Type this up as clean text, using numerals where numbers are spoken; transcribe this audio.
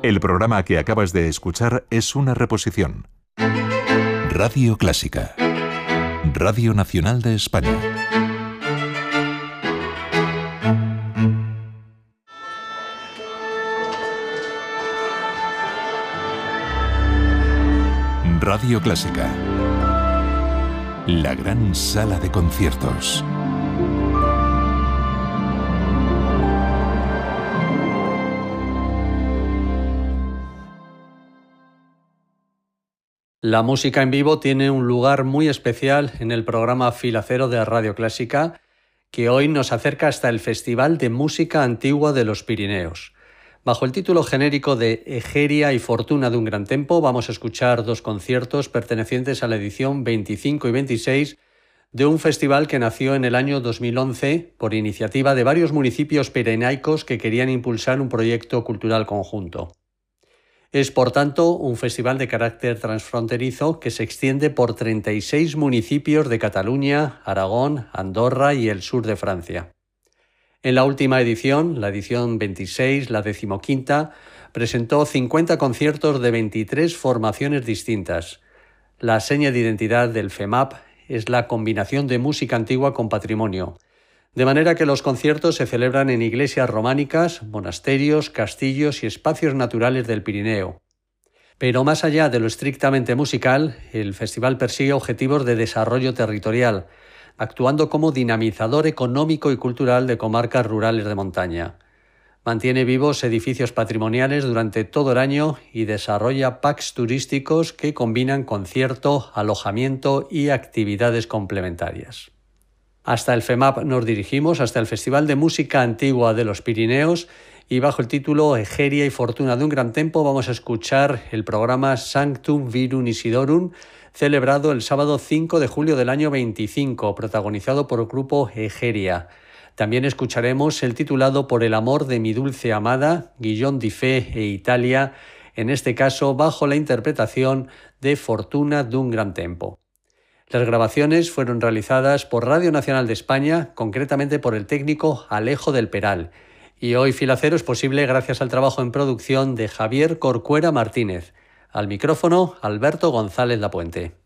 El programa que acabas de escuchar es una reposición. Radio Clásica. Radio Nacional de España. Radio Clásica. La gran sala de conciertos. La música en vivo tiene un lugar muy especial en el programa Fila Cero de Radio Clásica, que hoy nos acerca hasta el Festival de Música Antigua de los Pirineos. Bajo el título genérico de Egeria y Fortuna de un Gran Tempo, vamos a escuchar dos conciertos pertenecientes a la edición 25 y 26 de un festival que nació en el año 2011 por iniciativa de varios municipios pirenaicos que querían impulsar un proyecto cultural conjunto. Es, por tanto, un festival de carácter transfronterizo que se extiende por 36 municipios de Cataluña, Aragón, Andorra y el sur de Francia. En la última edición, la edición 26, la 15ª, presentó 50 conciertos de 23 formaciones distintas. La seña de identidad del FEMAP es la combinación de música antigua con patrimonio, de manera que los conciertos se celebran en iglesias románicas, monasterios, castillos y espacios naturales del Pirineo. Pero más allá de lo estrictamente musical, el festival persigue objetivos de desarrollo territorial, actuando como dinamizador económico y cultural de comarcas rurales de montaña. Mantiene vivos edificios patrimoniales durante todo el año y desarrolla packs turísticos que combinan concierto, alojamiento y actividades complementarias. Hasta el FEMAP nos dirigimos, hasta el Festival de Música Antigua de los Pirineos, y bajo el título Egeria y Fortuna de un Gran Tempo vamos a escuchar el programa Sanctum Virum Isidorum, celebrado el sábado 5 de julio del año 25, protagonizado por el grupo Egeria. También escucharemos el titulado Por el amor de mi dulce amada, Guillaume Difé e Italia, en este caso bajo la interpretación de Fortuna d'un Gran Tempo. Las grabaciones fueron realizadas por Radio Nacional de España, concretamente por el técnico Alejo del Peral. Y hoy Fila Cero es posible gracias al trabajo en producción de Javier Corcuera Martínez. Al micrófono, Alberto González Lapuente.